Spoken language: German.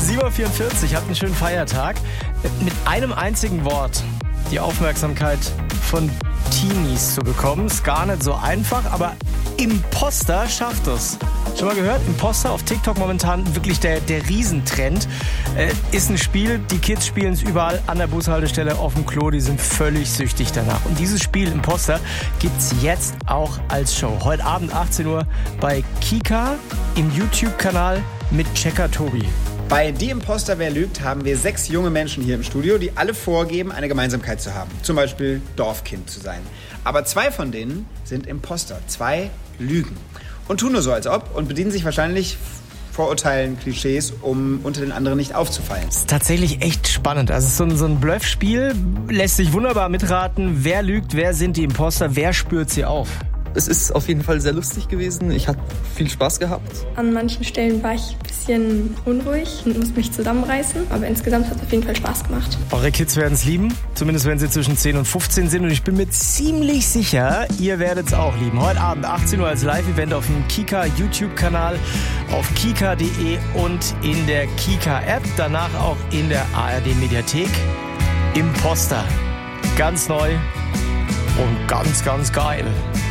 7:44 Uhr, habt einen schönen Feiertag. Mit einem einzigen Wort die Aufmerksamkeit von Teenies zu bekommen, ist gar nicht so einfach, aber Imposter schafft es. Schon mal gehört? Imposter auf TikTok momentan wirklich der Riesentrend. Ist ein Spiel, die Kids spielen es überall an der Bushaltestelle, auf dem Klo, die sind völlig süchtig danach. Und dieses Spiel Imposter gibt's jetzt auch als Show. Heute Abend 18 Uhr bei Kika im YouTube-Kanal mit Checker Tobi. Bei Die Imposter, wer lügt, haben wir 6 junge Menschen hier im Studio, die alle vorgeben, eine Gemeinsamkeit zu haben. Zum Beispiel Dorfkind zu sein. Aber 2 von denen sind Imposter. 2 lügen. Und tun nur so, als ob, und bedienen sich wahrscheinlich Vorurteilen, Klischees, um unter den anderen nicht aufzufallen. Das ist tatsächlich echt spannend. Also es ist so ein Bluffspiel, lässt sich wunderbar mitraten. Wer lügt, wer sind die Imposter, wer spürt sie auf? Es ist auf jeden Fall sehr lustig gewesen. Ich hatte viel Spaß gehabt. An manchen Stellen war ich ein bisschen unruhig und musste mich zusammenreißen. Aber insgesamt hat es auf jeden Fall Spaß gemacht. Eure Kids werden es lieben, zumindest wenn sie zwischen 10 und 15 sind. Und ich bin mir ziemlich sicher, ihr werdet es auch lieben. Heute Abend 18 Uhr als Live-Event auf dem Kika YouTube-Kanal, auf kika.de und in der Kika-App. Danach auch in der ARD-Mediathek. Imposter. Ganz neu und ganz, ganz geil.